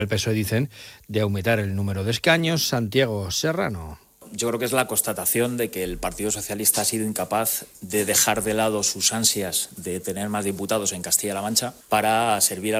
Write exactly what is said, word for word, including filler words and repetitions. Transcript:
El P S O E dicen de aumentar el número de escaños. Santiago Serrano. Yo creo que es la constatación de que el Partido Socialista ha sido incapaz de dejar de lado sus ansias de tener más diputados en Castilla-La Mancha para servir a